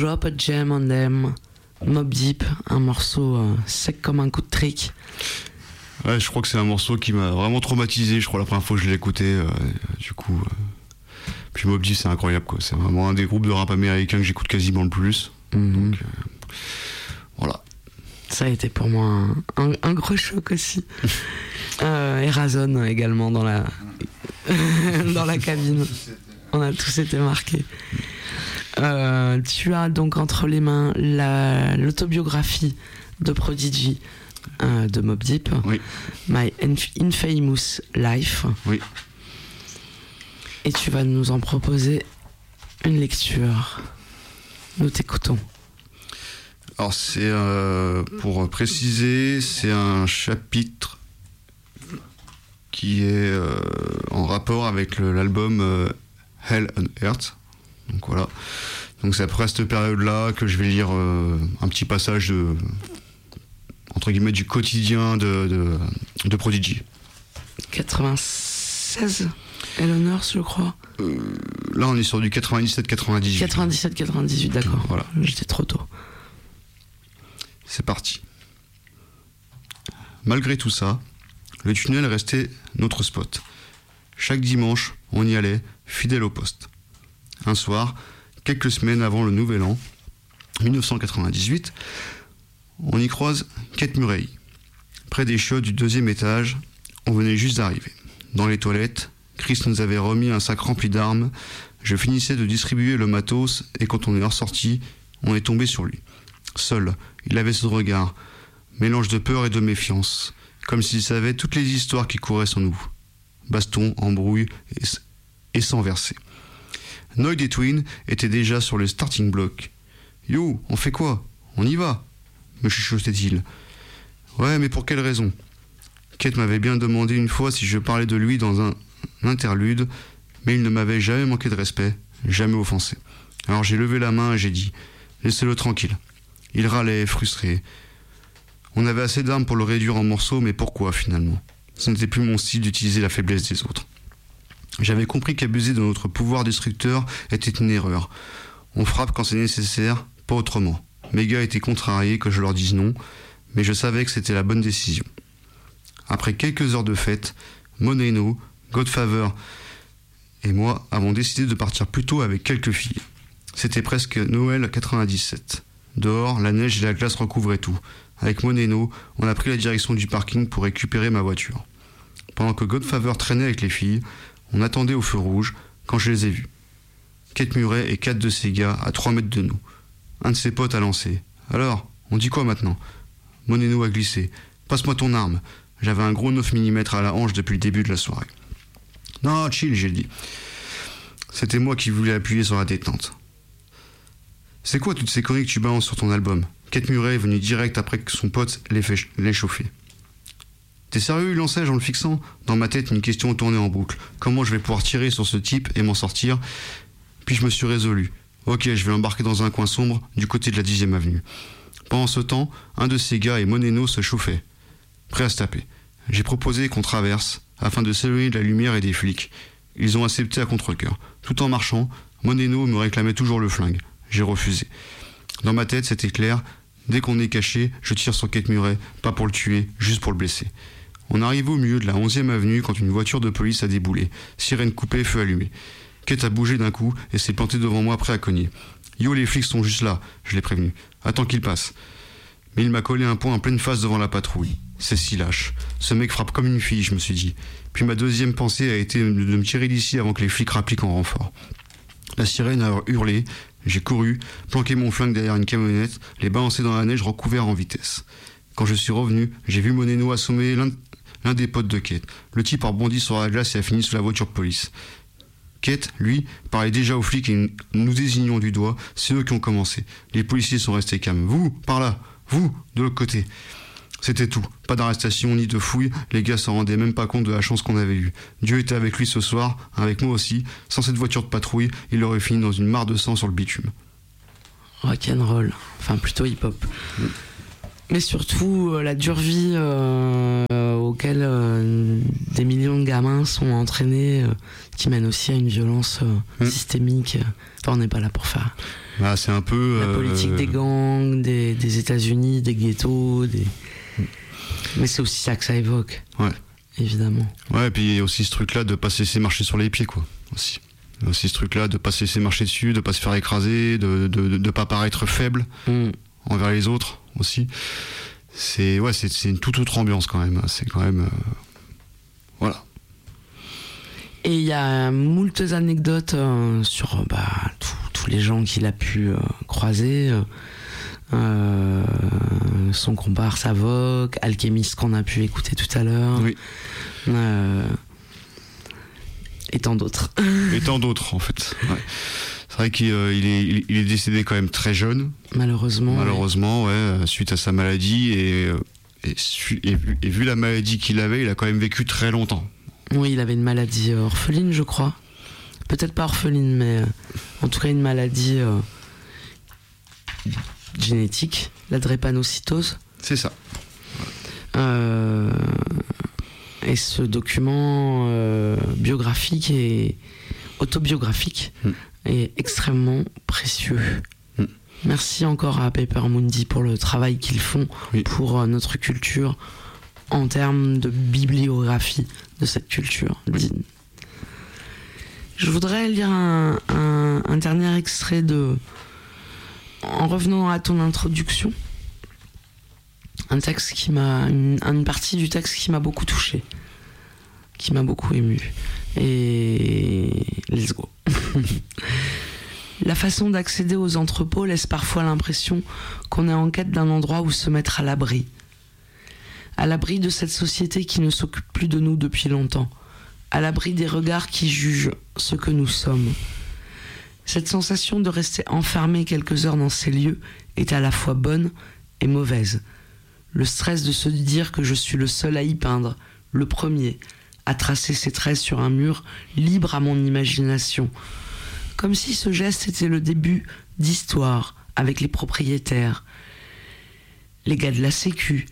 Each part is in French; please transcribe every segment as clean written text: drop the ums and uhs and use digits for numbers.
Drop a Gem on Them, Mobb Deep, un morceau sec comme un coup de trick. Ouais, je crois que c'est un morceau qui m'a vraiment traumatisé, je crois, la première fois que je l'ai écouté. Du coup, puis Mobb Deep, c'est incroyable, quoi. C'est vraiment un des groupes de rap américain que j'écoute quasiment le plus. Donc, voilà. Ça a été pour moi un gros choc aussi. Errazon également dans la dans la cabine. On a tous été marqués. Tu as donc entre les mains l'autobiographie de Prodigy de Mobb Deep, oui. My Infamous Life. Oui. Et tu vas nous en proposer une lecture. Nous t'écoutons. Alors c'est, pour préciser, c'est un chapitre qui est en rapport avec l'album Hell on Earth. Donc voilà. Donc c'est après cette période-là que je vais lire un petit passage entre guillemets du quotidien de Prodigy. 96 Hell on Earth, je crois. Là on est sur du 97-98. 97-98, d'accord. Voilà. J'étais trop tôt. C'est parti. Malgré tout ça, le tunnel restait notre spot. Chaque dimanche, on y allait, fidèle au poste. Un soir, quelques semaines avant le nouvel an, 1998, on y croise Kate Murray. Près des chiottes du 2e étage, on venait juste d'arriver. Dans les toilettes, Chris nous avait remis un sac rempli d'armes. Je finissais de distribuer le matos et quand on est ressorti, on est tombé sur lui. Seul, il avait ce regard, mélange de peur et de méfiance, comme s'il savait toutes les histoires qui couraient sans nous. Baston, embrouille et sang versé. Noyd et Twin étaient déjà sur le starting block. « Yo, on fait quoi ? On y va ?» me chuchotait-il. « Ouais, mais pour quelle raison ?» Kate m'avait bien demandé une fois si je parlais de lui dans un interlude, mais il ne m'avait jamais manqué de respect, jamais offensé. Alors j'ai levé la main et j'ai dit « Laissez-le tranquille. » Il râlait, frustré. On avait assez d'armes pour le réduire en morceaux, mais pourquoi finalement ? Ce n'était plus mon style d'utiliser la faiblesse des autres. J'avais compris qu'abuser de notre pouvoir destructeur était une erreur. On frappe quand c'est nécessaire, pas autrement. Mes gars étaient contrariés que je leur dise non, mais je savais que c'était la bonne décision. Après quelques heures de fête, Moneno, Godfather et moi avons décidé de partir plus tôt avec quelques filles. C'était presque Noël 97. Dehors, la neige et la glace recouvraient tout. Avec Moneno, on a pris la direction du parking pour récupérer ma voiture. Pendant que Godfather traînait avec les filles, on attendait au feu rouge quand je les ai vus. Kate Murray et 4 de ses gars à 3 mètres de nous. Un de ses potes a lancé. « Alors, on dit quoi maintenant ?» Moneno a glissé. « Passe-moi ton arme. » J'avais un gros 9 mm à la hanche depuis le début de la soirée. « Non, chill, j'ai dit. » C'était moi qui voulais appuyer sur la détente. « C'est quoi toutes ces conneries que tu balances sur ton album ?» Kate Murray est venu direct après que son pote l'ait chauffé. « T'es sérieux, il lançait en le fixant ?» Dans ma tête, une question tournait en boucle. Comment je vais pouvoir tirer sur ce type et m'en sortir ? Puis je me suis résolu. Ok, je vais l'embarquer dans un coin sombre du côté de la 10e avenue. Pendant ce temps, un de ces gars et Moneno se chauffaient, prêts à se taper. J'ai proposé qu'on traverse afin de s'éloigner de la lumière et des flics. Ils ont accepté à contre-cœur. Tout en marchant, Moneno me réclamait toujours le flingue. J'ai refusé. Dans ma tête, c'était clair. Dès qu'on est caché, je tire sur Kate Murray, pas pour le tuer, juste pour le blesser. On arrive au milieu de la 11e avenue quand une voiture de police a déboulé. Sirène coupée, feu allumé. Kate a bougé d'un coup et s'est plantée devant moi prêt à cogner. « Yo, les flics sont juste là », je l'ai prévenu. « Attends qu'ils passent. » Mais il m'a collé un poing en pleine face devant la patrouille. C'est si lâche. Ce mec frappe comme une fille, je me suis dit. Puis ma deuxième pensée a été de me tirer d'ici avant que les flics rappliquent en renfort. La sirène a hurlé. J'ai couru, planqué mon flingue derrière une camionnette, les balancer dans la neige recouvert en vitesse. Quand je suis revenu, j'ai vu Moneno assommer l'un des potes de Kate. Le type a rebondi sur la glace et a fini sous la voiture de police. Kate, lui, parlait déjà aux flics et nous désignons du doigt. C'est eux qui ont commencé. Les policiers sont restés calmes. Vous, par là. Vous, de l'autre côté. C'était tout. Pas d'arrestation ni de fouille. Les gars s'en rendaient même pas compte de la chance qu'on avait eue. Dieu était avec lui ce soir, avec moi aussi. Sans cette voiture de patrouille, il aurait fini dans une mare de sang sur le bitume. Rock'n'roll. Enfin, plutôt hip-hop. Mais surtout, la dure vie au auquel des millions de gamins sont entraînés, qui mènent aussi à une violence systémique. Enfin, on n'est pas là pour faire c'est un peu la politique des gangs, des États-Unis, des ghettos, mais c'est aussi ça que ça évoque. Ouais. Évidemment. Ouais, et puis il y a aussi ce truc-là de pas se laisser marcher sur les pieds, quoi. Aussi. Il y a aussi ce truc-là de pas se laisser marcher dessus, de pas se faire écraser, de pas paraître faible envers les autres aussi. C'est une toute autre ambiance quand même. C'est quand même voilà. Et il y a moult anecdotes sur tous les gens qu'il a pu croiser. Son comparse Avoc, Alchemist qu'on a pu écouter tout à l'heure. Oui. Et tant d'autres. Et tant d'autres en fait. Ouais. C'est vrai qu'il est décédé quand même très jeune. Malheureusement, ouais, suite à sa maladie et vu la maladie qu'il avait, il a quand même vécu très longtemps. Oui, il avait une maladie orpheline, je crois. Peut-être pas orpheline, mais en tout cas une maladie génétique, la drépanocytose. C'est ça. Et ce document biographique et autobiographique est extrêmement précieux. Merci encore à Paper Mundi pour le travail qu'ils font pour notre culture en termes de bibliographie de cette culture. Je voudrais lire un dernier extrait en revenant à ton introduction, une partie du texte qui m'a beaucoup touché, qui m'a beaucoup ému. Et let's go. La façon d'accéder aux entrepôts laisse parfois l'impression qu'on est en quête d'un endroit où se mettre à l'abri de cette société qui ne s'occupe plus de nous depuis longtemps, à l'abri des regards qui jugent ce que nous sommes. Cette sensation de rester enfermé quelques heures dans ces lieux est à la fois bonne et mauvaise. Le stress de se dire que je suis le seul à y peindre, le premier, à tracer ses traits sur un mur libre à mon imagination. Comme si ce geste était le début d'histoire avec les propriétaires, les gars de la Sécu,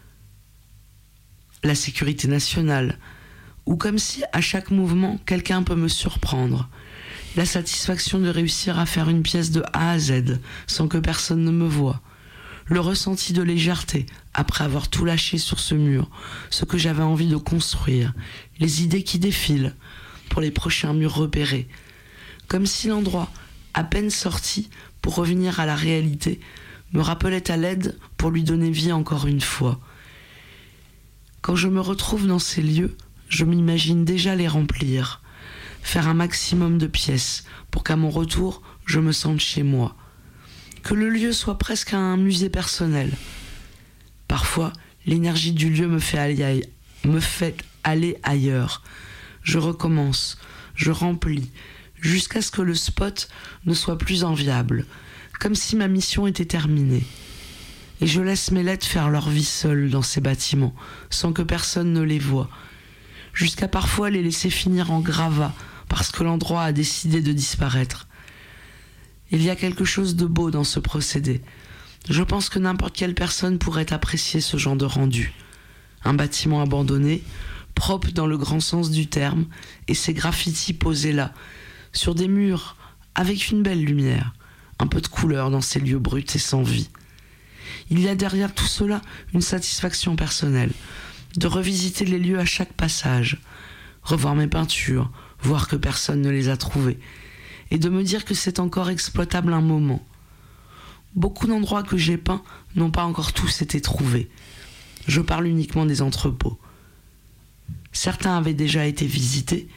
la sécurité nationale, ou comme si à chaque mouvement quelqu'un peut me surprendre. La satisfaction de réussir à faire une pièce de A à Z sans que personne ne me voie. Le ressenti de légèreté après avoir tout lâché sur ce mur, ce que j'avais envie de construire, les idées qui défilent pour les prochains murs repérés. Comme si l'endroit, à peine sorti pour revenir à la réalité, me rappelait à l'aide pour lui donner vie encore une fois. Quand je me retrouve dans ces lieux, je m'imagine déjà les remplir, faire un maximum de pièces pour qu'à mon retour, je me sente chez moi. Que le lieu soit presque un musée personnel. Parfois, l'énergie du lieu me fait aller ailleurs. Je recommence, je remplis, jusqu'à ce que le spot ne soit plus enviable, comme si ma mission était terminée. Et je laisse mes lettres faire leur vie seules dans ces bâtiments, sans que personne ne les voie, jusqu'à parfois les laisser finir en gravat, parce que l'endroit a décidé de disparaître. Il y a quelque chose de beau dans ce procédé. Je pense que n'importe quelle personne pourrait apprécier ce genre de rendu. Un bâtiment abandonné, propre dans le grand sens du terme, et ses graffitis posés là, sur des murs, avec une belle lumière, un peu de couleur dans ces lieux bruts et sans vie. Il y a derrière tout cela une satisfaction personnelle, de revisiter les lieux à chaque passage, revoir mes peintures, voir que personne ne les a trouvées, et de me dire que c'est encore exploitable un moment. Beaucoup d'endroits que j'ai peints n'ont pas encore tous été trouvés. Je parle uniquement des entrepôts. Certains avaient déjà été visités,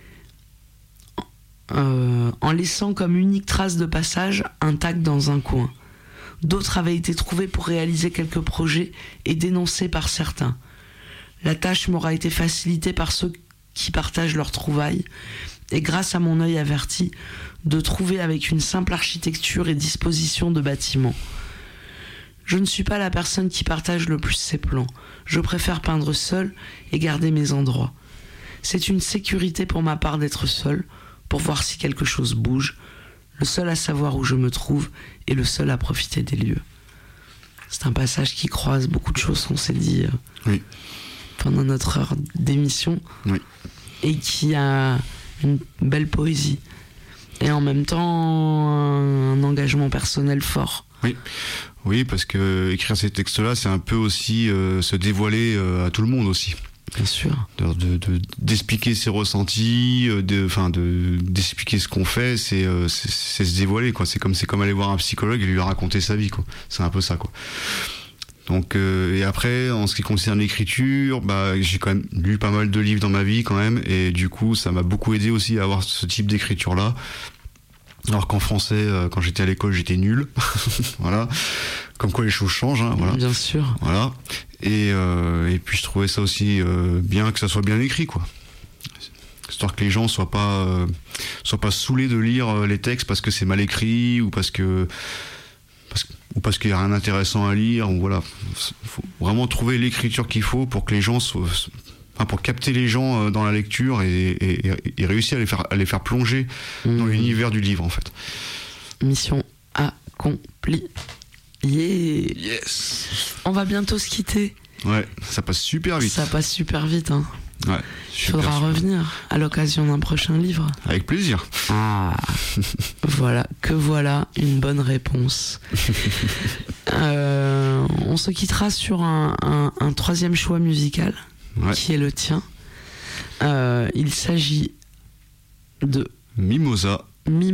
en laissant comme unique trace de passage un tag dans un coin. D'autres avaient été trouvés pour réaliser quelques projets et dénoncés par certains. La tâche m'aura été facilitée par ceux qui partagent leurs trouvailles, et grâce à mon œil averti, de trouver avec une simple architecture et disposition de bâtiments. Je ne suis pas la personne qui partage le plus ses plans. Je préfère peindre seul et garder mes endroits. C'est une sécurité pour ma part d'être seul, pour voir si quelque chose bouge, le seul à savoir où je me trouve et le seul à profiter des lieux. C'est un passage qui croise beaucoup de choses qu'on s'est dit. Oui. pendant notre heure d'émission. Oui. Et qui a une belle poésie. Et en même temps, un engagement personnel fort. Oui, parce que écrire ces textes-là, c'est un peu aussi se dévoiler à tout le monde aussi. Bien sûr. D'expliquer ses ressentis, d'expliquer ce qu'on fait, c'est se dévoiler, quoi. C'est comme aller voir un psychologue et lui raconter sa vie, quoi. C'est un peu ça, quoi. Donc et après, en ce qui concerne l'écriture, j'ai quand même lu pas mal de livres dans ma vie quand même, et du coup ça m'a beaucoup aidé aussi à avoir ce type d'écriture là. Alors qu'en français, quand j'étais à l'école, j'étais nul. Voilà. Comme quoi les choses changent, hein, voilà. Bien sûr. Voilà. Et puis je trouvais ça aussi bien que ça soit bien écrit, quoi. Histoire que les gens soient pas saoulés de lire les textes parce que c'est mal écrit ou parce qu'il y a rien d'intéressant à lire, ou voilà. Faut vraiment trouver l'écriture qu'il faut pour que les gens pour capter les gens dans la lecture et réussir à les faire plonger dans l'univers du livre, en fait. Mission accomplie. Yeah. Yes. On va bientôt se quitter. Ouais, ça passe super vite. Ça passe super vite, hein. Ouais. Il faudra revenir à l'occasion d'un prochain livre. Avec plaisir. Ah. Voilà une bonne réponse. On se quittera sur un troisième choix musical, qui est le tien. Il s'agit de Mimosa.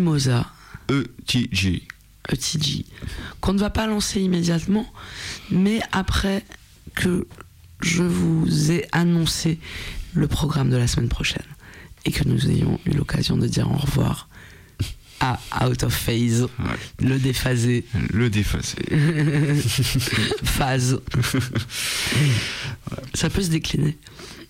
ETG, qu'on ne va pas lancer immédiatement, mais après que je vous ai annoncé le programme de la semaine prochaine et que nous ayons eu l'occasion de dire au revoir à Out of Phase, le déphasé. Phase. Ça peut se décliner. Comment ?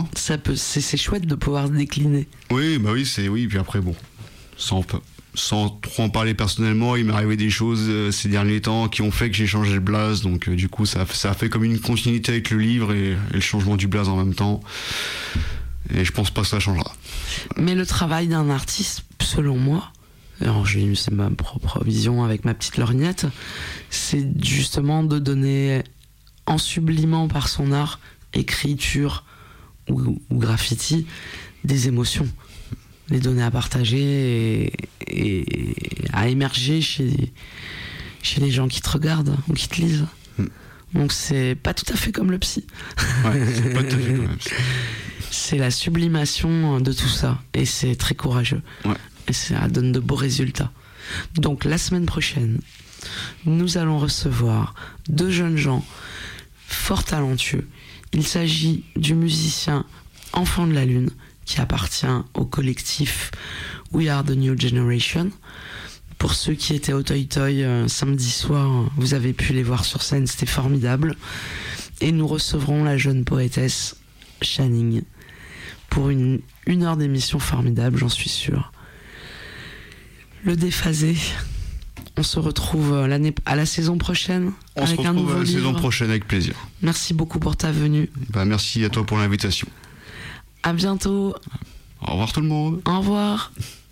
C'est chouette de pouvoir se décliner. Oui, puis après, bon, sans trop en parler personnellement, il m'est arrivé des choses ces derniers temps qui ont fait que j'ai changé le blaze, donc du coup ça a fait comme une continuité avec le livre et le changement du blaze en même temps, et je pense pas que ça changera. Mais le travail d'un artiste, selon moi, alors c'est ma propre vision avec ma petite lorgnette, c'est justement de donner, en sublimant par son art, écriture ou graffiti, des émotions, les donner à partager et à émerger chez les gens qui te regardent ou qui te lisent. Donc c'est pas tout à fait comme le psy. Ouais, c'est pas tout à fait comme le psy. C'est la sublimation de tout ça, et c'est très courageux. Ouais. Et ça donne de beaux résultats. Donc la semaine prochaine, nous allons recevoir 2 jeunes gens fort talentueux. Il s'agit du musicien Enfant de la Lune, qui appartient au collectif We Are the New Generation. Pour ceux qui étaient au Toy Toy samedi soir, vous avez pu les voir sur scène, c'était formidable. Et nous recevrons la jeune poétesse Channing pour une heure d'émission formidable, j'en suis sûr. Le déphasé, on se retrouve à la saison prochaine. On se retrouve à la saison prochaine avec plaisir. Merci beaucoup pour ta venue. Merci à toi pour l'invitation. À bientôt. Au revoir tout le monde. Au revoir.